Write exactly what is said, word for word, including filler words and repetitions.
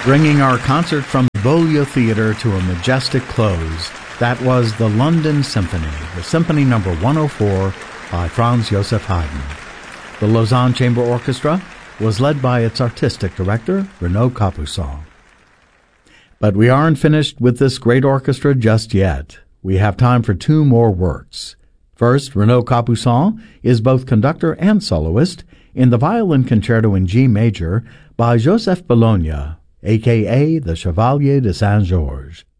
Bringing our concert from the Beaulieu Theatre to a majestic close, that was the London Symphony, the Symphony Number one oh four by Franz Joseph Haydn. The Lausanne Chamber Orchestra was led by its artistic director, Renaud Capuçon. But we aren't finished with this great orchestra just yet. We have time for two more works. First, Renaud Capuçon is both conductor and soloist in the Violin Concerto in G major by Joseph Bologna, a k a the Chevalier de Saint-Georges.